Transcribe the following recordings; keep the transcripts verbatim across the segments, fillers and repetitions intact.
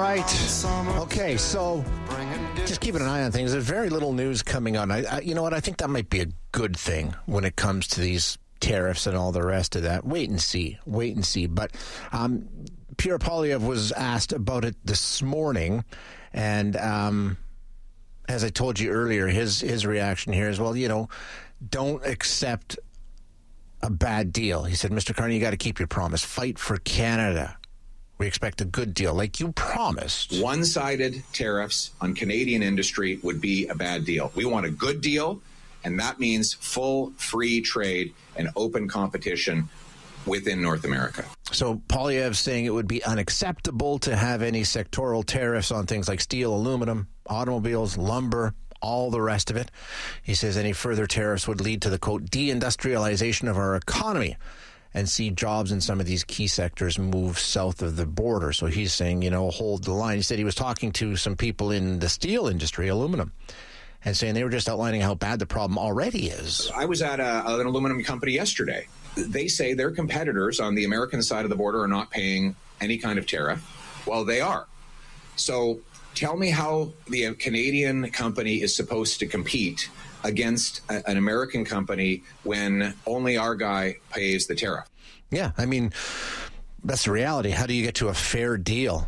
right. Okay, so just keeping an eye on things. There's very little news coming on. I, I, you know what? I think that might be a good thing when it comes to these tariffs and all the rest of that. Wait and see. Wait and see. But um, Pierre Poilievre was asked about it this morning, and um, as I told you earlier, his his reaction here is, well, you know, don't accept a bad deal. He said, Mister Carney, you got to keep your promise. Fight for Canada. We expect a good deal, like you promised. One-sided tariffs on Canadian industry would be a bad deal. We want a good deal, and that means full free trade and open competition within North America. So Poilievre saying it would be unacceptable to have any sectoral tariffs on things like steel, aluminum, automobiles, lumber, all the rest of it. He says any further tariffs would lead to the, quote, deindustrialization of our economy and see jobs in some of these key sectors move south of the border. So he's saying, you know, hold the line. He said he was talking to some people in the steel industry, aluminum, and saying they were just outlining how bad the problem already is. I was at a, an aluminum company yesterday. They say their competitors on the American side of the border are not paying any kind of tariff. Well, they are. So tell me how the Canadian company is supposed to compete against a, an American company when only our guy pays the tariff. Yeah, I mean, that's the reality. How do you get to a fair deal?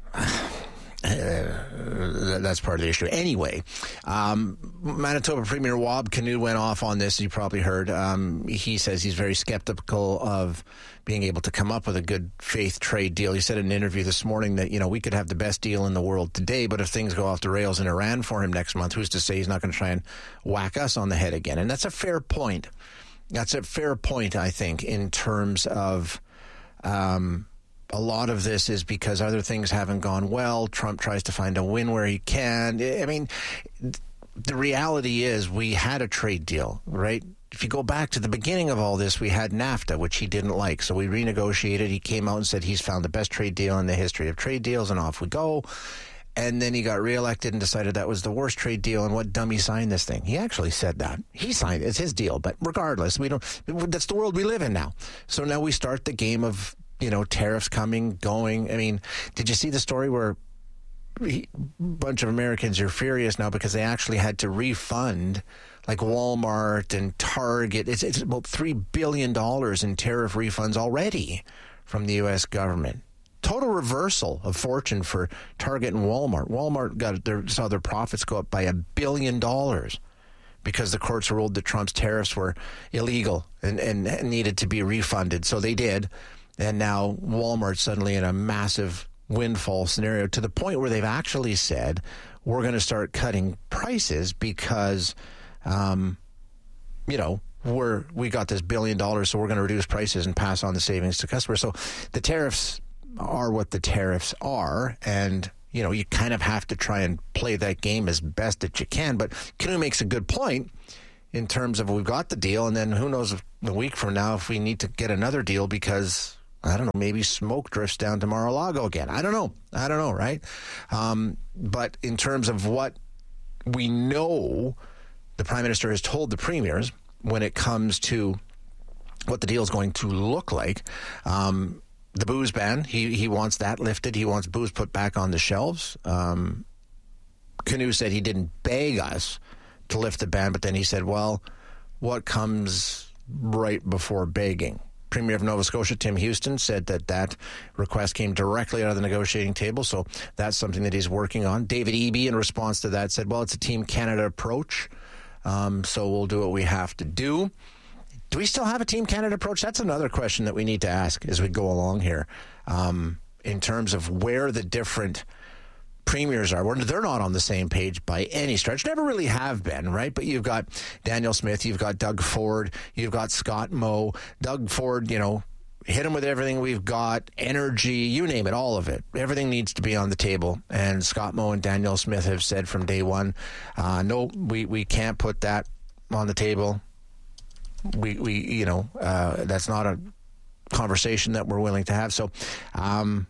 Uh, that's part of the issue. Anyway, um, Manitoba Premier Wab Kinew went off on this. You probably heard. Um, he says he's very skeptical of being able to come up with a good faith trade deal. He said in an interview this morning that, you know, we could have the best deal in the world today, but if things go off the rails in Iran for him next month, who's to say he's not going to try and whack us on the head again? And that's a fair point. That's a fair point, I think, in terms of um, a lot of this is because other things haven't gone well. Trump tries to find a win where he can. I mean, the reality is we had a trade deal, right? If you go back to the beginning of all this, we had NAFTA, which he didn't like. So we renegotiated. He came out and said he's found the best trade deal in the history of trade deals, and off we go. And then he got reelected and decided that was the worst trade deal, and what dummy signed this thing? He actually said that. He signed it. It's his deal. But regardless, we don't. That's the world we live in now. So now we start the game of, you know, tariffs coming, going. I mean, did you see the story where a bunch of Americans are furious now because they actually had to refund, like Walmart and Target? It's, it's about three billion dollars in tariff refunds already from the U S government. Total reversal of fortune for Target and Walmart. Walmart got their, saw their profits go up by a billion dollars because the courts ruled that Trump's tariffs were illegal and, and needed to be refunded. So they did. And now Walmart's suddenly in a massive windfall scenario, to the point where they've actually said, we're going to start cutting prices because, um, you know, we're, we got this billion dollars, so we're going to reduce prices and pass on the savings to customers. So the tariffs are what the tariffs are, and, you know, you kind of have to try and play that game as best that you can. But Kinew makes a good point in terms of we've got the deal, and then who knows if a week from now if we need to get another deal because, I don't know, maybe smoke drifts down to Mar-a-Lago again. I don't know. I don't know, right? Um, but in terms of what we know the Prime Minister has told the premiers when it comes to what the deal is going to look like, um, the booze ban, he, he wants that lifted. He wants booze put back on the shelves. Um, Kinew said he didn't beg us to lift the ban, but then he said, well, what comes right before begging? Premier of Nova Scotia, Tim Houston, said that that request came directly out of the negotiating table, so that's something that he's working on. David Eby, in response to that, said, well, it's a Team Canada approach, um, so we'll do what we have to do. Do we still have a Team Canada approach? That's another question that we need to ask as we go along here, um, in terms of where the different premiers are. They're not on the same page by any stretch. Never really have been, right? But you've got Danielle Smith, you've got Doug Ford, you've got Scott Moe. Doug Ford, you know, hit him with everything we've got, energy, you name it, all of it. Everything needs to be on the table. And Scott Moe and Danielle Smith have said from day one, uh, no, we, we can't put that on the table. We, we you know, uh, that's not a conversation that we're willing to have. So, um,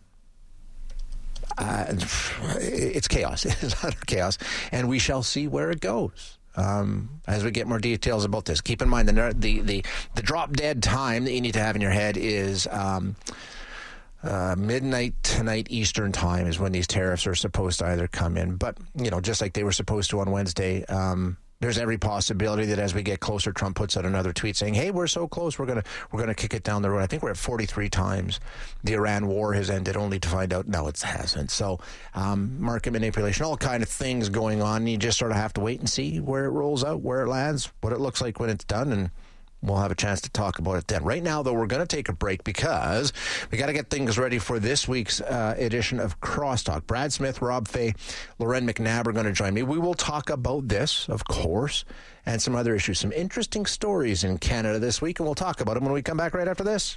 Uh, it's chaos. It's utter chaos. And we shall see where it goes um, as we get more details about this. Keep in mind, the the the, the drop-dead time that you need to have in your head is um, Uh, midnight tonight Eastern time is when these tariffs are supposed to either come in. But, you know, just like they were supposed to on Wednesday, um, there's every possibility that as we get closer, Trump puts out another tweet saying, hey, we're so close, we're going to we're gonna kick it down the road. I think we're at forty-three times the Iran war has ended, only to find out, no, it hasn't. So um, market manipulation, all kind of things going on. You just sort of have to wait and see where it rolls out, where it lands, what it looks like when it's done, and we'll have a chance to talk about it then. Right now, though, we're going to take a break because we got to get things ready for this week's uh, edition of Crosstalk. Brad Smith, Rob Fay, Loren McNabb are going to join me. We will talk about this, of course, and some other issues, some interesting stories in Canada this week, and we'll talk about them when we come back right after this.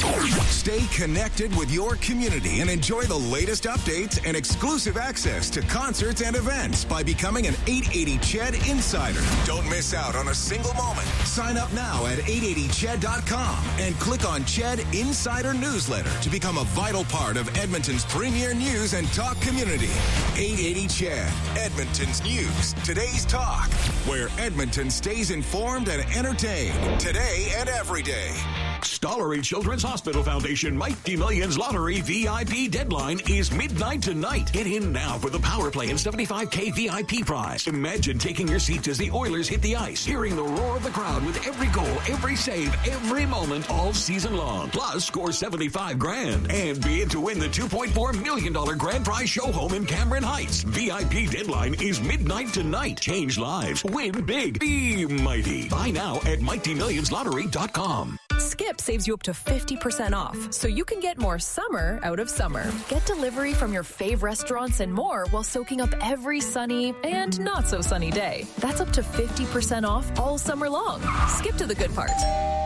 Stay connected with your community and enjoy the latest updates and exclusive access to concerts and events by becoming an eight eighty C H E D Insider. Don't miss out on a single moment. Sign up now at eight eighty C H E D dot com and click on C H E D Insider Newsletter to become a vital part of Edmonton's premier news and talk community. eight eighty C H E D, Edmonton's news, today's talk, where Edmonton stays informed and entertained today and every day. Stollery Children's Hospital Foundation Mighty Millions Lottery V I P deadline is midnight tonight. Get in now for the power play and seventy-five K V I P prize. Imagine taking your seats as the Oilers hit the ice, hearing the roar of the crowd with every goal, every save, every moment, all season long. Plus, score seventy-five grand and be in to win the two point four million dollars grand prize show home in Cameron Heights. V I P deadline is midnight tonight. Change lives. Win big. Be mighty. Buy now at mighty millions lottery dot com. Skip saves you up to fifty percent off, so you can get more summer out of summer. Get delivery from your fave restaurants and more while soaking up every sunny and not so sunny day. That's up to fifty percent off all summer long. Skip to the good part.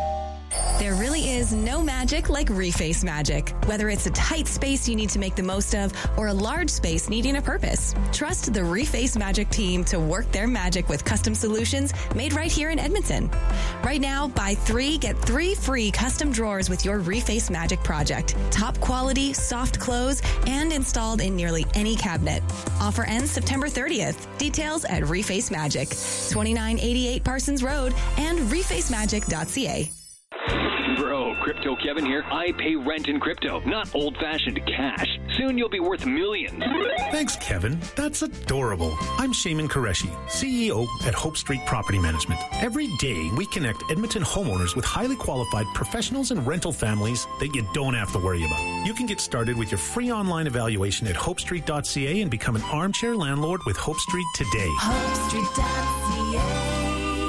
There really is no magic like Reface magic. Whether it's a tight space you need to make the most of or a large space needing a purpose, trust the Reface Magic team to work their magic with custom solutions made right here in Edmonton. Right now, buy three, get three free custom drawers with your Reface Magic project. Top quality, soft close, and installed in nearly any cabinet. Offer ends September thirtieth. Details at Reface Magic, twenty-nine eighty-eight Parsons Road and reface magic dot c a. Bro, Crypto Kevin here. I pay rent in crypto, not old-fashioned cash. Soon you'll be worth millions. Thanks, Kevin. That's adorable. I'm Shaman Qureshi, C E O at Hope Street Property Management. Every day, we connect Edmonton homeowners with highly qualified professionals and rental families that you don't have to worry about. You can get started with your free online evaluation at hope street dot c a and become an armchair landlord with Hope Street today. hope street dot c a.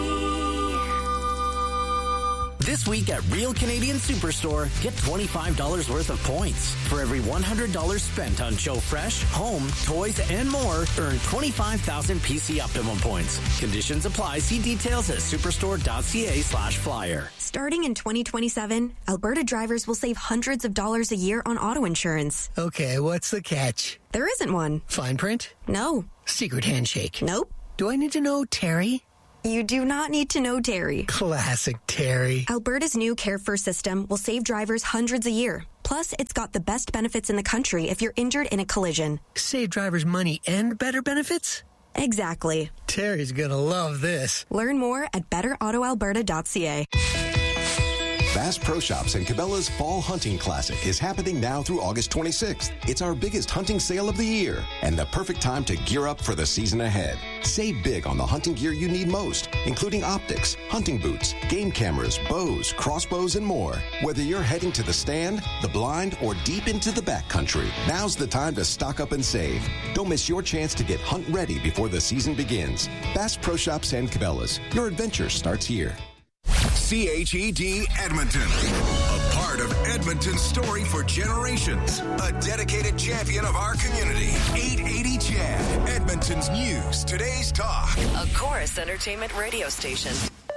This week at Real Canadian Superstore, get twenty-five dollars worth of points. For every one hundred dollars spent on Show Fresh, home, toys, and more, earn twenty-five thousand P C Optimum points. Conditions apply. See details at superstore dot c a slash flyer. Starting in twenty twenty-seven, Alberta drivers will save hundreds of dollars a year on auto insurance. Okay, what's the catch? There isn't one. Fine print? No. Secret handshake? Nope. Do I need to know Terry? You do not need to know Terry. Classic Terry. Alberta's new Care First system will save drivers hundreds a year. Plus, it's got the best benefits in the country if you're injured in a collision. Save drivers money and better benefits? Exactly. Terry's gonna love this. Learn more at better auto alberta dot c a. Bass Pro Shops and Cabela's Fall Hunting Classic is happening now through August twenty-sixth. It's our biggest hunting sale of the year and the perfect time to gear up for the season ahead. Save big on the hunting gear you need most, including optics, hunting boots, game cameras, bows, crossbows, and more. Whether you're heading to the stand, the blind, or deep into the backcountry, now's the time to stock up and save. Don't miss your chance to get hunt ready before the season begins. Bass Pro Shops and Cabela's. Your adventure starts here. C H E D Edmonton, a part of Edmonton's story for generations, a dedicated champion of our community. eight eighty C H E D, Edmonton's news, today's talk. A Chorus Entertainment radio station.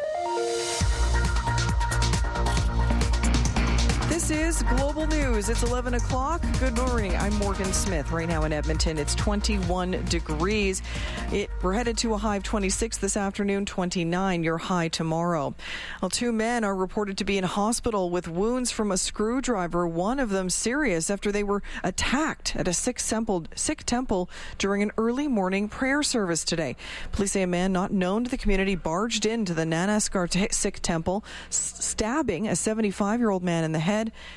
This is Global News. It's eleven o'clock. Good morning. I'm Morgan Smith. Right now in Edmonton, it's twenty-one degrees. It, we're headed to a high of twenty-six this afternoon, twenty-nine your high tomorrow. Well, two men are reported to be in hospital with wounds from a screwdriver, one of them serious after they were attacked at a Sikh temple, Sikh temple during an early morning prayer service today. Police say a man not known to the community barged into the Nanaskar Sikh temple, stabbing a seventy-five-year-old man in the head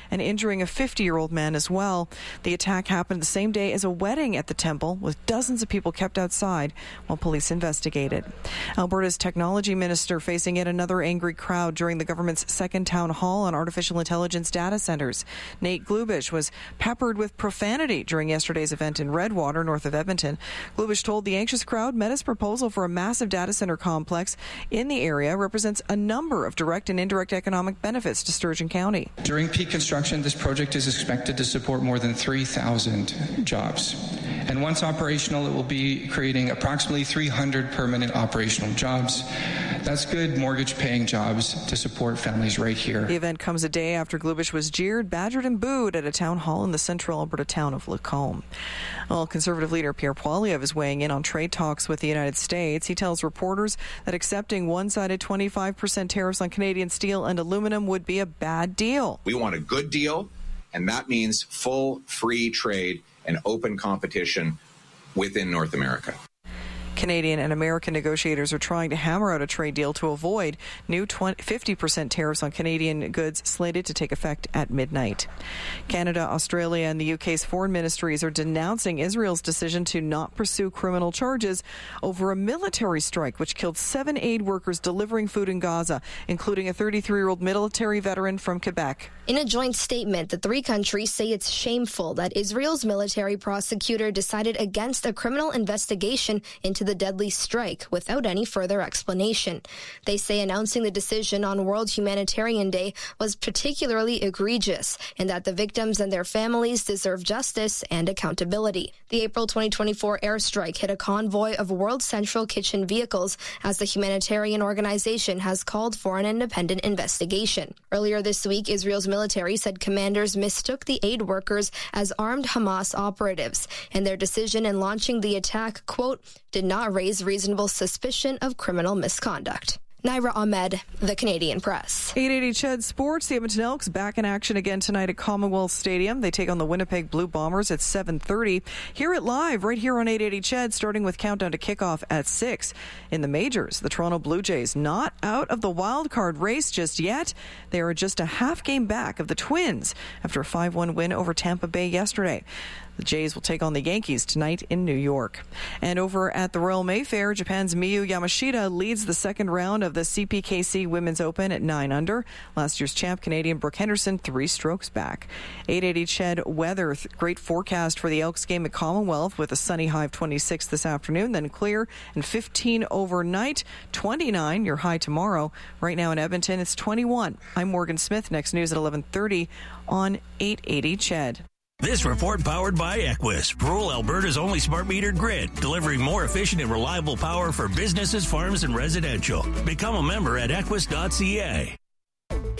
and injuring a fifty-year-old man as well. The attack happened the same day as a wedding at the temple, with dozens of people kept outside while police investigated. Alberta's technology minister facing yet another angry crowd during the government's second town hall on artificial intelligence data centers. Nate Glubish was peppered with profanity during yesterday's event in Redwater, north of Edmonton. Glubish told the anxious crowd Meta's proposal for a massive data center complex in the area represents a number of direct and indirect economic benefits to Sturgeon County. During peak construction, this project is expected to support more than three thousand jobs. And once operational, it will be creating approximately three hundred permanent operational jobs. That's good mortgage-paying jobs to support families right here. The event comes a day after Glubish was jeered, badgered, and booed at a town hall in the central Alberta town of Lacombe. Well, Conservative leader Pierre Poilievre is weighing in on trade talks with the United States. He tells reporters that accepting one-sided twenty-five percent tariffs on Canadian steel and aluminum would be a bad deal. We want a good deal, and that means full free trade and open competition within North America. Canadian and American negotiators are trying to hammer out a trade deal to avoid new fifty percent tariffs on Canadian goods slated to take effect at midnight. Canada, Australia, and the U K's foreign ministries are denouncing Israel's decision to not pursue criminal charges over a military strike which killed seven aid workers delivering food in Gaza, including a thirty-three-year-old military veteran from Quebec. In a joint statement, the three countries say it's shameful that Israel's military prosecutor decided against a criminal investigation into the deadly strike without any further explanation. They say announcing the decision on World Humanitarian Day was particularly egregious and that the victims and their families deserve justice and accountability. The April twenty twenty-four airstrike hit a convoy of World Central Kitchen vehicles as the humanitarian organization has called for an independent investigation. Earlier this week, Israel's military said commanders mistook the aid workers as armed Hamas operatives, and their decision in launching the attack, quote, did not raise reasonable suspicion of criminal misconduct. Naira Ahmed, The Canadian Press. eight eighty C H E D Sports. The Edmonton Elks back in action again tonight at Commonwealth Stadium. They take on the Winnipeg Blue Bombers at seven thirty. Hear it live right here on eight eighty C H E D, starting with countdown to kickoff at six. In the majors, the Toronto Blue Jays not out of the wild card race just yet. They are just a half game back of the Twins after a five one win over Tampa Bay yesterday. The Jays will take on the Yankees tonight in New York. And over at the Royal Mayfair, Japan's Miyu Yamashita leads the second round of the C P K C Women's Open at nine under. Last year's champ, Canadian Brooke Henderson, three strokes back. eight eighty C H E D weather. Great forecast for the Elks game at Commonwealth with a sunny high of twenty-six this afternoon, then clear and fifteen overnight. twenty-nine, your high tomorrow. Right now in Edmonton, it's twenty-one. I'm Morgan Smith. Next news at eleven thirty on eight eighty C H E D. This report powered by Equus, rural Alberta's only smart metered grid, delivering more efficient and reliable power for businesses, farms, and residential. Become a member at equus dot c a.